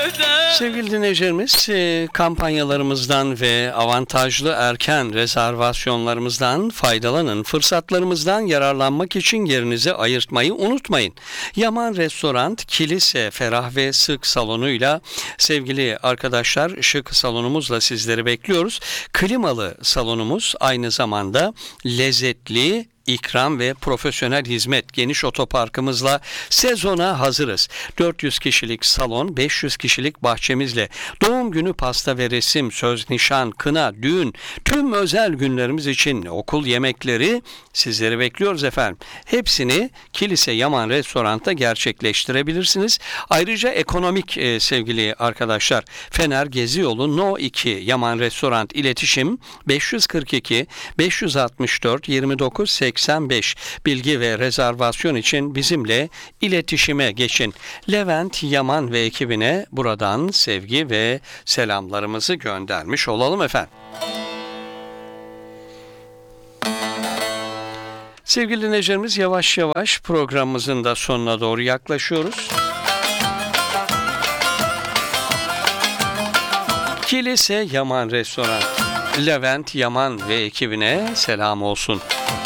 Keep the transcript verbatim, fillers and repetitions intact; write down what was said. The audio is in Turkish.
Sevgili dinleyicilerimiz, e, kampanyalarımızdan ve avantajlı erken rezervasyonlarımızdan faydalanın. Fırsatlarımızdan yararlanmak için yerinizi ayırtmayı unutmayın. Yaman Restoran, kilise, ferah ve sık salonuyla sevgili arkadaşlar, şık salonumuzla sizleri bekliyoruz. Klimalı salonumuz aynı zamanda lezzetli, İkram ve profesyonel hizmet, geniş otoparkımızla sezona hazırız. dört yüz kişilik salon, beş yüz kişilik bahçemizle doğum günü pasta ve resim, söz, nişan, kına, düğün, tüm özel günlerimiz için okul yemekleri sizleri bekliyoruz efendim. Hepsini Kilise Yaman Restoran'ta gerçekleştirebilirsiniz. Ayrıca ekonomik e, sevgili arkadaşlar, Fener Gezi Yolu No iki Yaman Restoran, iletişim beş yüz kırk iki beş yüz altmış dört yirmi dokuz seksen beş. Bilgi ve rezervasyon için bizimle iletişime geçin. Levent Yaman ve ekibine buradan sevgi ve selamlarımızı göndermiş olalım efendim. Sevgili dinleyicilerimiz, yavaş yavaş programımızın da sonuna doğru yaklaşıyoruz. Kilise Yaman Restoran, Levent Yaman ve ekibine selam olsun.